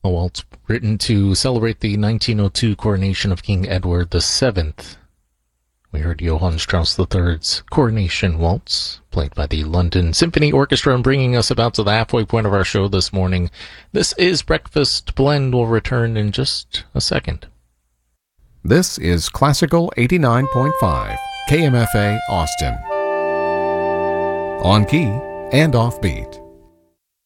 A waltz written to celebrate the 1902 coronation of King Edward VII. We heard Johann Strauss III's Coronation Waltz, played by the London Symphony Orchestra, and bringing us about to the halfway point of our show this morning. This is Breakfast Blend. We'll return in just a second. This is Classical 89.5, KMFA Austin. On key and off beat.